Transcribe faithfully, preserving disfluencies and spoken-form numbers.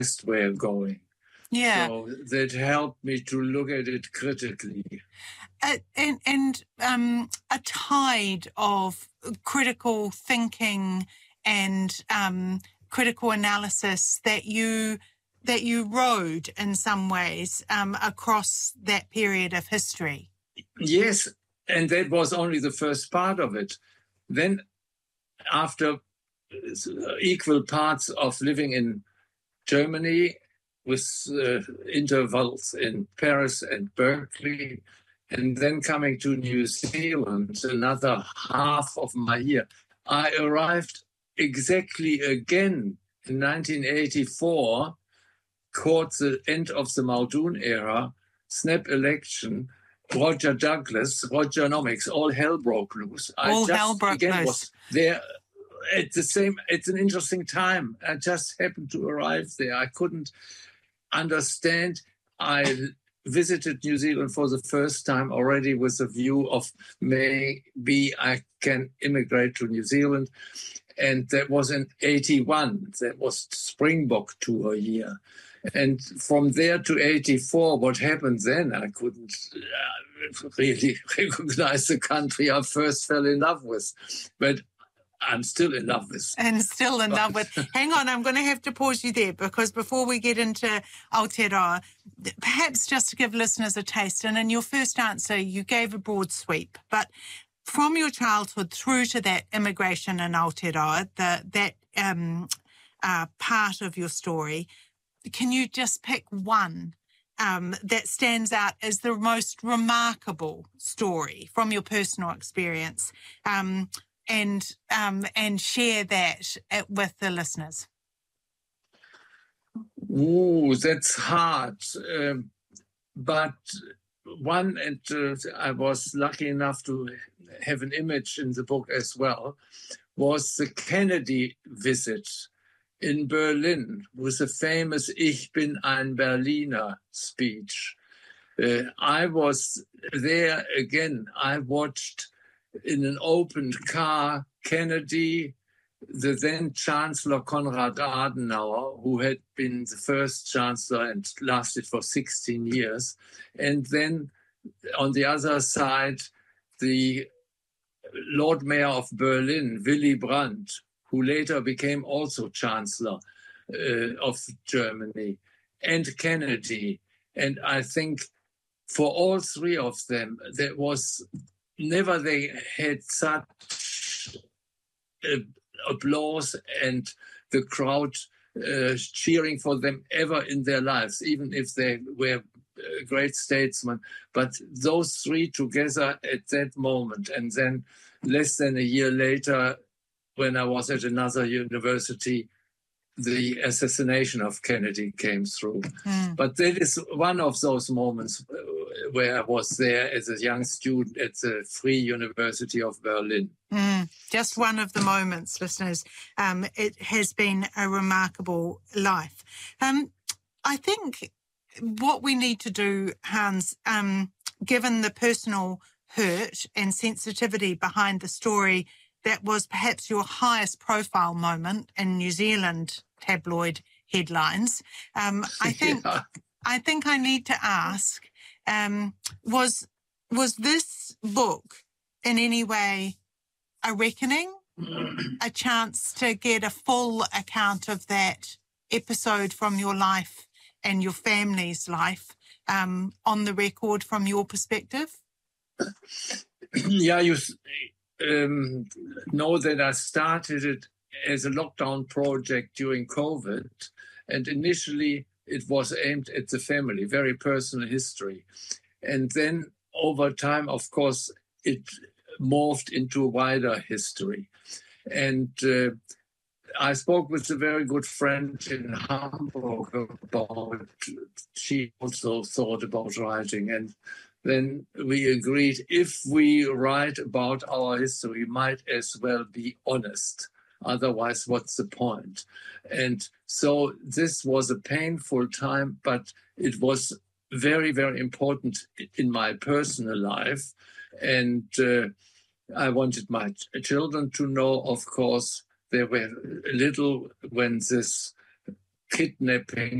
best way of going. Yeah. So that helped me to look at it critically. Uh, and and um, a tide of critical thinking and um, critical analysis that you that you rode in some ways um, across that period of history. Yes, and that was only the first part of it. Then, after equal parts of living in Germany with uh, intervals in Paris and Berkeley, and then coming to New Zealand, another half of my year, I arrived exactly again in nineteen eighty-four, caught the end of the Muldoon era, snap election, Roger Douglas, Rogernomics, all hell broke loose. All I just, hell broke again, loose. was there at the same, it's an interesting time. I just happened to arrive there. I couldn't understand. I visited New Zealand for the first time already with a view of maybe I can immigrate to New Zealand. And that was in eighty-one. That was Springbok tour year. And from there to eighty-four, what happened then? I couldn't uh, really recognize the country I first fell in love with. But I'm still in love with. And still in love with. Hang on, I'm going to have to pause you there, because before we get into Aotearoa, perhaps just to give listeners a taste, and in your first answer, you gave a broad sweep, but from your childhood through to that immigration in Aotearoa, the, that um, uh, part of your story, can you just pick one um, that stands out as the most remarkable story from your personal experience? Um, and um, and share that with the listeners? Ooh, that's hard. Um, but one, and uh, I was lucky enough to have an image in the book as well, was the Kennedy visit in Berlin with the famous Ich bin ein Berliner speech. Uh, I was there again. I watched in an open car, Kennedy, the then Chancellor Konrad Adenauer, who had been the first Chancellor and lasted for sixteen years. And then on the other side, the Lord Mayor of Berlin, Willy Brandt, who later became also Chancellor uh, of Germany, and Kennedy. And I think for all three of them, there was never they had such uh, applause and the crowd uh, cheering for them ever in their lives, even if they were uh, great statesmen. But those three together at that moment, and then less than a year later, when I was at another university, the assassination of Kennedy came through. Mm. But that is one of those moments where I was there as a young student at the Free University of Berlin. Mm. Just one of the moments, listeners. Um, it has been a remarkable life. Um, I think what we need to do, Hans, um, given the personal hurt and sensitivity behind the story, that was perhaps your highest profile moment in New Zealand tabloid headlines. Um, I think yeah. I think I need to ask, um, was was this book in any way a reckoning, a chance to get a full account of that episode from your life and your family's life um, on the record from your perspective? Yeah, you um, know that I started it as a lockdown project during COVID, and initially it was aimed at the family, very personal history. And then over time, of course, it morphed into a wider history. And uh, I spoke with a very good friend in Hamburg about, she also thought about writing. And then we agreed, if we write about our history, might as well be honest. Otherwise, what's the point? And so this was a painful time, but it was very, very important in my personal life. And uh, I wanted my children to know, of course. They were little when this kidnapping